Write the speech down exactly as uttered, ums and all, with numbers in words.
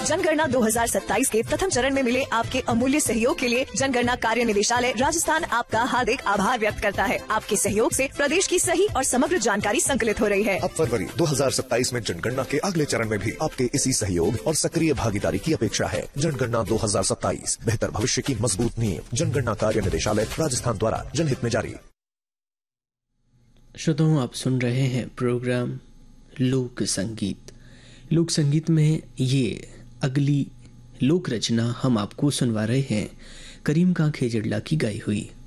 जनगणना दो हज़ार सत्ताईस के प्रथम चरण में मिले आपके अमूल्य सहयोग के लिए जनगणना कार्य निदेशालय राजस्थान आपका हार्दिक आभार व्यक्त करता है। आपके सहयोग से प्रदेश की सही और समग्र जानकारी संकलित हो रही है। अब फरवरी दो हज़ार सत्ताईस में जनगणना के अगले चरण में भी आपके इसी सहयोग और सक्रिय भागीदारी की अपेक्षा है। जनगणना दो हज़ार सत्ताईस, बेहतर भविष्य की मजबूत नींव। जनगणना कार्य निदेशालय राजस्थान द्वारा जनहित में जारी। श्रोताओं, आप सुन रहे हैं प्रोग्राम लोक संगीत। लोक संगीत में ये अगली लोक रचना हम आपको सुनवा रहे हैं करीम का खेजड़ला की गाई हुई।